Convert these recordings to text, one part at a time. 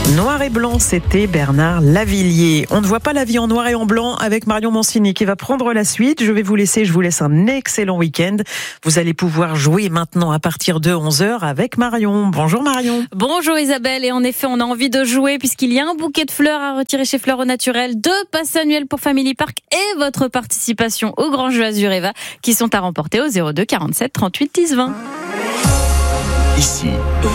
Noir et blanc, c'était Bernard Lavilliers. On ne voit pas la vie en noir et en blanc avec Marion Mancini qui va prendre la suite. Je vous laisse un excellent week-end. Vous allez pouvoir jouer maintenant à partir de 11h avec Marion. Bonjour Marion. Bonjour Isabelle, et en effet on a envie de jouer puisqu'il y a un bouquet de fleurs à retirer chez Fleurs au Naturel, 2 passes annuelles pour Family Park et votre participation au Grand Jeu Azureva qui sont à remporter au 02 47 38 10 20. Ici,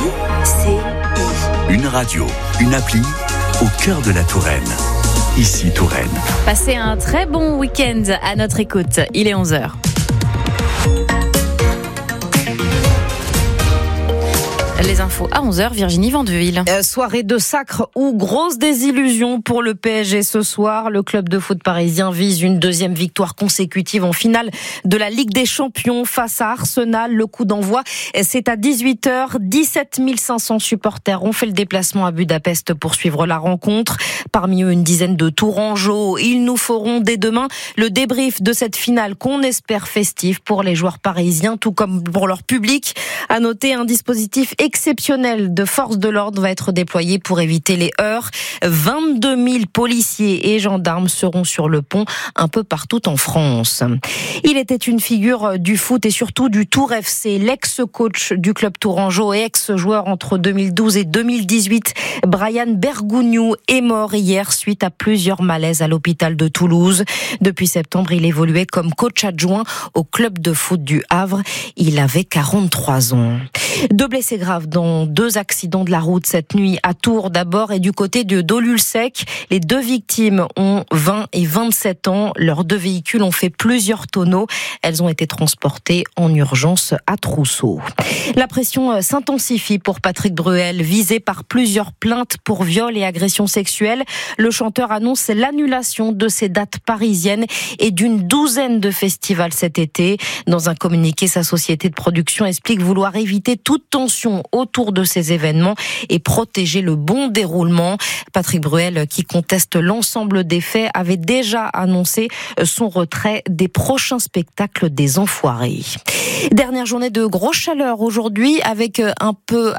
une radio, une appli au cœur de la Touraine. Ici Touraine. Passez un très bon week-end à notre écoute. Il est 11h. Les infos à 11h, Virginie Vandeville. Soirée de sacre ou grosse désillusion pour le PSG ce soir. Le club de foot parisien vise une 2e victoire consécutive en finale de la Ligue des Champions face à Arsenal. Le coup d'envoi, c'est à 18h. 17 500 supporters ont fait le déplacement à Budapest pour suivre la rencontre. Parmi eux, une dizaine de Tourangeaux. Ils nous feront dès demain le débrief de cette finale qu'on espère festive pour les joueurs parisiens, tout comme pour leur public. À noter, un dispositif exceptionnel de forces de l'ordre va être déployé pour éviter les heurts. 22 000 policiers et gendarmes seront sur le pont un peu partout en France. Il était une figure du foot et surtout du Tour FC. L'ex-coach du club tourangeau et ex-joueur entre 2012 et 2018, Brian Bergogneau, est mort hier suite à plusieurs malaises à l'hôpital de Toulouse. Depuis septembre, il évoluait comme coach adjoint au club de foot du Havre. Il avait 43 ans. 2 blessés graves dans 2 accidents de la route cette nuit à Tours d'abord et du côté de Dolu-le-Sec. Les 2 victimes ont 20 et 27 ans. Leurs 2 véhicules ont fait plusieurs tonneaux. Elles ont été transportées en urgence à Trousseau. La pression s'intensifie pour Patrick Bruel, visé par plusieurs plaintes pour viol et agression sexuelle. Le chanteur annonce l'annulation de ses dates parisiennes et d'une 12aine de festivals cet été. Dans un communiqué, sa société de production explique vouloir éviter toute tension autour de ces événements et protéger le bon déroulement. Patrick Bruel, qui conteste l'ensemble des faits, avait déjà annoncé son retrait des prochains spectacles des Enfoirés. Dernière journée de grosse chaleur aujourd'hui avec un peu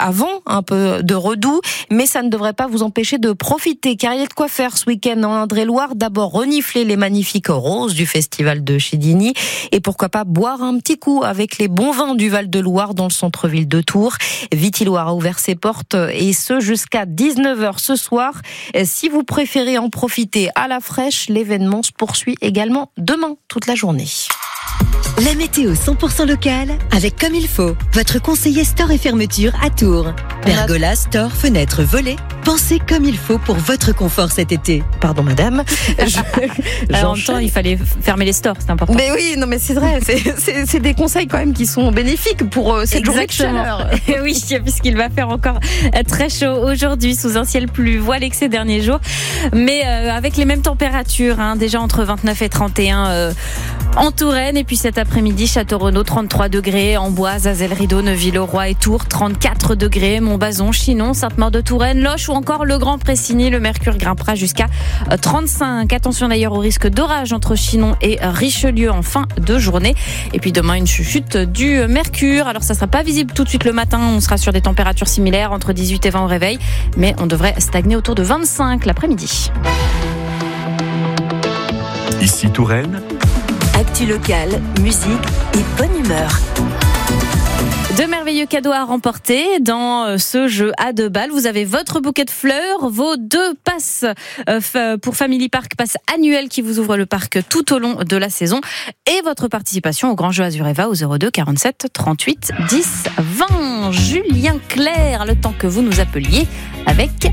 de redoux, mais ça ne devrait pas vous empêcher de profiter car il y a de quoi faire ce week-end en Indre-et-Loire. D'abord renifler les magnifiques roses du festival de Chidigny et pourquoi pas boire un petit coup avec les bons vins du Val-de-Loire dans le centre-ville de Tours. Vitiloire a ouvert ses portes et ce jusqu'à 19h ce soir. Si vous préférez en profiter à la fraîche, l'événement se poursuit également demain toute la journée. La météo 100% locale avec Comme il faut, votre conseiller store et fermeture à Tours. Pergola, store, fenêtres, volets. Pensez comme il faut pour votre confort cet été. Pardon madame. En même temps, il fallait fermer les stores, c'est important. Mais oui, non mais c'est vrai, c'est des conseils quand même qui sont bénéfiques pour cette journée de chaleur. Oui, puisqu'il va faire encore très chaud aujourd'hui sous un ciel plus voilé que ces derniers jours, mais avec les mêmes températures, déjà entre 29 et 31 en Touraine, et puis cet après-midi, Château-Renaud 33 degrés, Amboise, Azel-Rideau, Neuville-au-Roi et Tours 34 degrés, Montbazon, Chinon, Sainte-Maure-de-Touraine, Loches ou encore le Grand Pressigny. Le mercure grimpera jusqu'à 35. Attention d'ailleurs au risque d'orage entre Chinon et Richelieu en fin de journée. Et puis demain, une chute du mercure. Alors ça sera pas visible tout de suite le matin, on sera sur des températures similaires entre 18 et 20 au réveil, mais on devrait stagner autour de 25 l'après-midi. Ici Touraine. Actu locale, musique et bonne humeur. 2 merveilleux cadeaux à remporter dans ce jeu à 2 balles. Vous avez votre bouquet de fleurs, vos 2 passes pour Family Park, passes annuelles qui vous ouvrent le parc tout au long de la saison, et votre participation au Grand Jeu Azureva au 02 47 38 10 20. Julien Clerc, le temps que vous nous appeliez avec